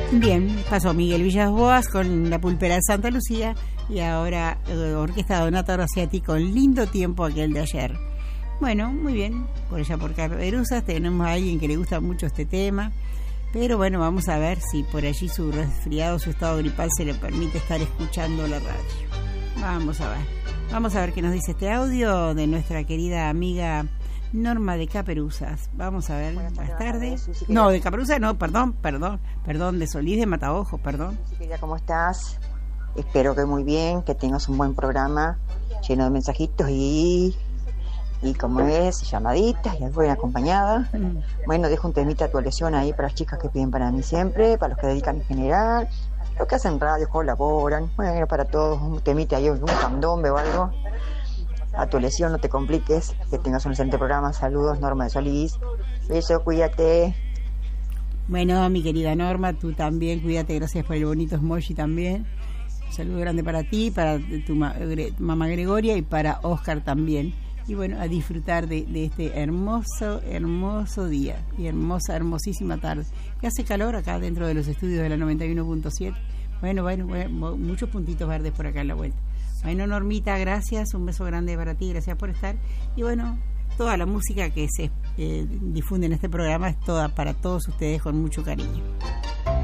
Bien, pasó Miguel Villas-Boas con La Pulpera de Santa Lucía y ahora Orquesta Donato Rossetti con Lindo Tiempo Aquel de Ayer. Bueno, muy bien, por allá por Caperuzas tenemos a alguien que le gusta mucho este tema, pero bueno, vamos a ver si por allí su resfriado, su estado gripal se le permite estar escuchando la radio. Vamos a ver qué nos dice este audio de nuestra querida amiga Norma de Caperuzas. Vamos a ver, buenas tardes. No, de Caperuzas no, perdón, de Solís de Mataojo, perdón. ¿Cómo estás? Espero que muy bien, que tengas un buen programa lleno de mensajitos y como es, llamaditas y algo bien acompañada. Bueno, dejo un temita de actualización ahí para las chicas que piden para mí siempre, para los que dedican en general, los que hacen radio, colaboran, bueno, para todos, un temita ahí, un candombe o algo. A tu lesión, no te compliques, que tengas un excelente programa. Saludos, Norma de Solís. Beso, cuídate. Bueno, mi querida Norma, tú también, cuídate, gracias por el bonito emoji también. Un saludo grande para ti, para tu mamá Gregoria y para Oscar también. Y bueno, a disfrutar de este hermoso día y hermosísima tarde. Que hace calor acá dentro de los estudios de la 91.7. Bueno, muchos puntitos verdes por acá en la vuelta. Bueno, Normita, gracias, un beso grande para ti, gracias por estar. Y bueno, toda la música que se difunde en este programa es toda para todos ustedes con mucho cariño.